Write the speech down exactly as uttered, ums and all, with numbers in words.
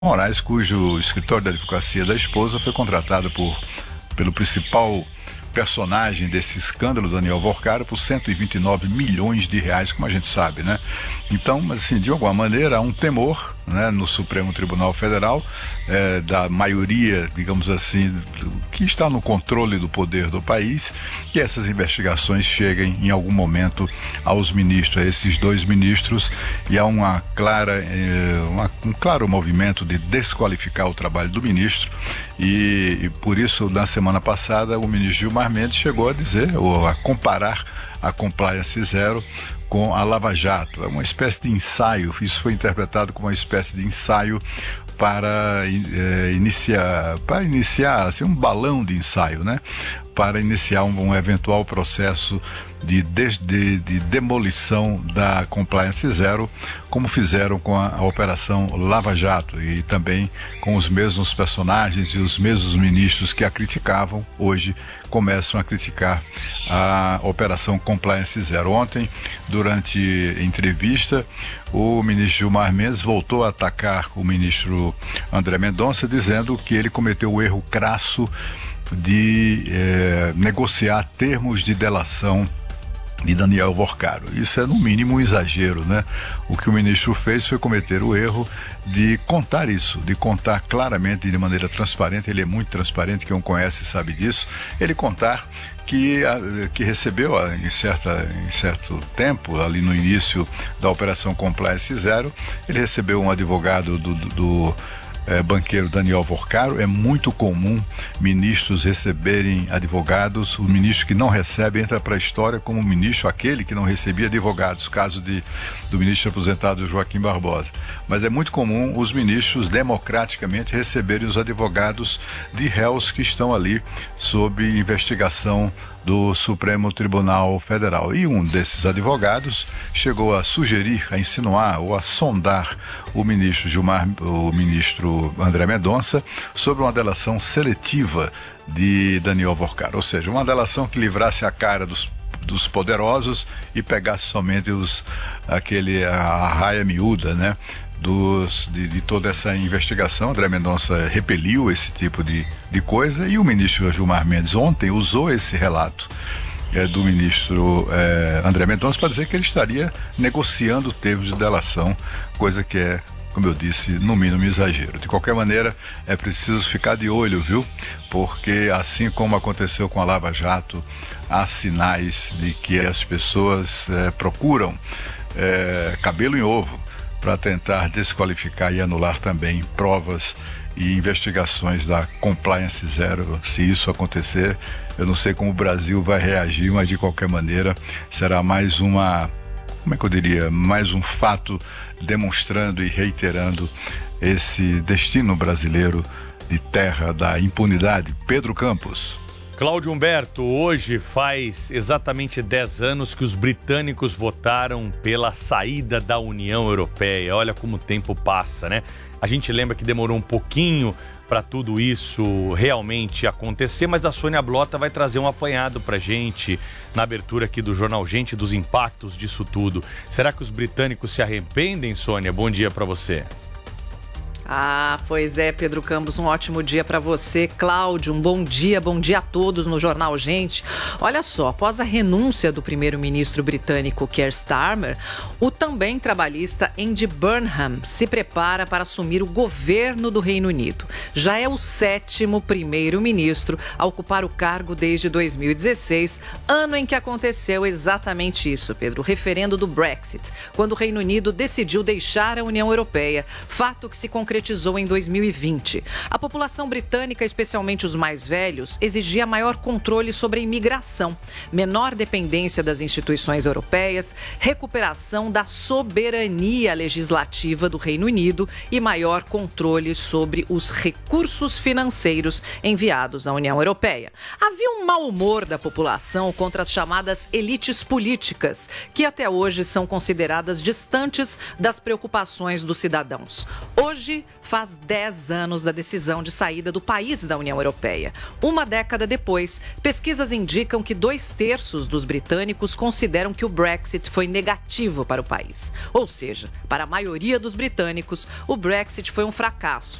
Moraes, cujo escritório de advocacia da esposa foi contratado por, pelo principal personagem desse escândalo, Daniel Vorcaro, por cento e vinte e nove milhões de reais, como a gente sabe, né? Então, mas assim, de alguma maneira, há um temor, né, no Supremo Tribunal Federal, é, da maioria, digamos assim, do, que está no controle do poder do país, que essas investigações cheguem em algum momento aos ministros, a esses dois ministros, e há uma clara, é, uma, um claro movimento de desqualificar o trabalho do ministro, e, e por isso, na semana passada, o ministro Gilmar Mendes chegou a dizer, ou a comparar a Compliance Zero com a Lava Jato. É uma espécie de ensaio, isso foi interpretado como uma espécie de ensaio para é, iniciar, para iniciar assim, um balão de ensaio, né? Para iniciar um, um eventual processo de, de, de, de demolição da Compliance Zero, como fizeram com a, a Operação Lava Jato, e também com os mesmos personagens e os mesmos ministros que a criticavam, hoje começam a criticar a Operação Compliance Zero. Ontem, durante entrevista, o ministro Gilmar Mendes voltou a atacar o ministro André Mendonça, dizendo que ele cometeu o erro crasso de eh, negociar termos de delação de Daniel Vorcaro. Isso é no mínimo um exagero, né? O que o ministro fez foi cometer o erro de contar isso, de contar claramente, de maneira transparente. Ele é muito transparente, quem o conhece sabe disso. Ele contar que, que recebeu em, certa, em certo tempo, ali no início da Operação Compliance Zero, ele recebeu um advogado do, do, do É, banqueiro Daniel Vorcaro. É muito comum ministros receberem advogados. O ministro que não recebe entra para a história como o ministro aquele que não recebia advogados, caso de, do ministro aposentado Joaquim Barbosa. Mas é muito comum os ministros democraticamente receberem os advogados de réus que estão ali sob investigação do Supremo Tribunal Federal. E um desses advogados chegou a sugerir, a insinuar ou a sondar o ministro Gilmar, o ministro André Mendonça, sobre uma delação seletiva de Daniel Vorcaro, ou seja, uma delação que livrasse a cara dos dos poderosos e pegasse somente os, aquele, a, a raia miúda, né? Dos, de, de toda essa investigação. André Mendonça repeliu esse tipo de, de coisa, e o ministro Gilmar Mendes ontem usou esse relato é, do ministro é, André Mendonça para dizer que ele estaria negociando termos de delação, coisa que é, como eu disse, no mínimo exagero. De qualquer maneira, é preciso ficar de olho, viu? Porque assim como aconteceu com a Lava Jato, há sinais de que as pessoas é, procuram é, cabelo em ovo para tentar desqualificar e anular também provas e investigações da Compliance Zero. Se isso acontecer, eu não sei como o Brasil vai reagir, mas de qualquer maneira será mais uma, como é que eu diria, mais um fato demonstrando e reiterando esse destino brasileiro de terra da impunidade. Pedro Campos. Cláudio Humberto, hoje faz exatamente dez anos que os britânicos votaram pela saída da União Europeia. Olha como o tempo passa, né? A gente lembra que demorou um pouquinho para tudo isso realmente acontecer, mas a Sônia Blota vai trazer um apanhado pra gente na abertura aqui do Jornal Gente, dos impactos disso tudo. Será que os britânicos se arrependem, Sônia? Bom dia para você. Ah, pois é, Pedro Campos, um ótimo dia para você. Cláudio, um bom dia, bom dia a todos no Jornal Gente. Olha só, após a renúncia do primeiro-ministro britânico Keir Starmer, o também trabalhista Andy Burnham se prepara para assumir o governo do Reino Unido. Já é o sétimo primeiro-ministro a ocupar o cargo desde dois mil e dezesseis, ano em que aconteceu exatamente isso, Pedro, o referendo do Brexit, quando o Reino Unido decidiu deixar a União Europeia, fato que se concretizou em dois mil e vinte. A população britânica, especialmente os mais velhos, exigia maior controle sobre a imigração, menor dependência das instituições europeias, recuperação da soberania legislativa do Reino Unido e maior controle sobre os recursos financeiros enviados à União Europeia. Havia um mau humor da população contra as chamadas elites políticas, que até hoje são consideradas distantes das preocupações dos cidadãos. Hoje, Hoje faz dez anos da decisão de saída do país da União Europeia. Uma década depois, pesquisas indicam que dois terços dos britânicos consideram que o Brexit foi negativo para o país. Ou seja, para a maioria dos britânicos, o Brexit foi um fracasso,